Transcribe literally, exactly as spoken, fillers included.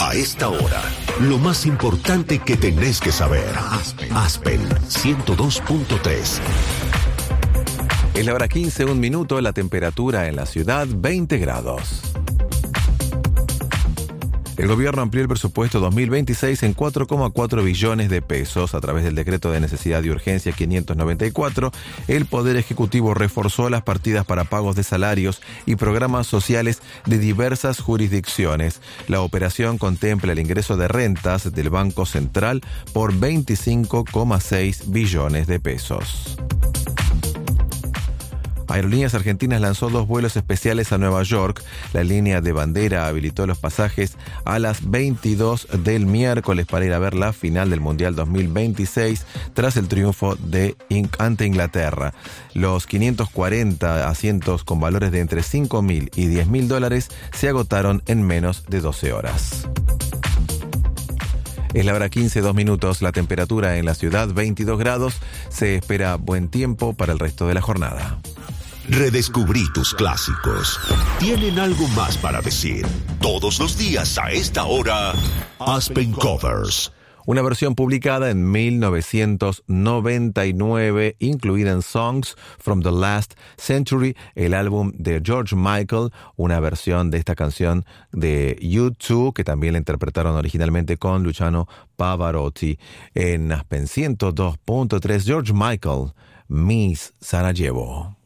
A esta hora, lo más importante que tenés que saber. Aspen, Aspen ciento dos punto tres. Es la hora quince, un minuto, la temperatura en la ciudad veinte grados. El gobierno amplió el presupuesto dos mil veintiséis en cuatro coma cuatro billones de pesos. A través del decreto de necesidad y urgencia quinientos noventa y cuatro, el Poder Ejecutivo reforzó las partidas para pagos de salarios y programas sociales de diversas jurisdicciones. La operación contempla el ingreso de rentas del Banco Central por veinticinco coma seis billones de pesos. Aerolíneas Argentinas lanzó dos vuelos especiales a Nueva York. La línea de bandera habilitó los pasajes a las veintidós del miércoles para ir a ver la final del Mundial dos mil veintiséis tras el triunfo de ante Inglaterra. Los quinientos cuarenta asientos con valores de entre cinco mil y diez mil dólares se agotaron en menos de doce horas. Es la hora quince, dos minutos. La temperatura en la ciudad veintidós grados. Se espera buen tiempo para el resto de la jornada. Redescubrí tus clásicos. Tienen algo más para decir. Todos los días a esta hora, Aspen Covers. Una versión publicada en mil novecientos noventa y nueve, incluida en Songs from the Last Century, el álbum de George Michael, una versión de esta canción de U dos, que también la interpretaron originalmente con Luciano Pavarotti. En Aspen ciento dos punto tres, George Michael, Miss Sarajevo.